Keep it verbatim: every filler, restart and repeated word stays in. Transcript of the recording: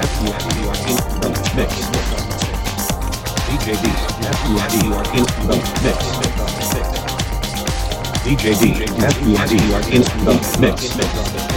F U R, you are in the mix. D J D, F U R, you are in the mix. D J D, F U R, you are in the mix.